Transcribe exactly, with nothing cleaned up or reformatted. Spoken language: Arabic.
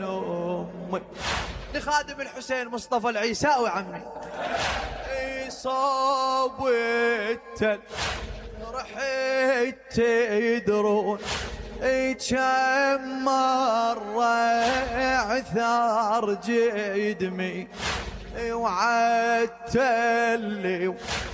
امي. لخادم الحسين مصطفى العيساوي عمي. صوب التل رحت تدرون كم مرة عثار جدمي وعدتلي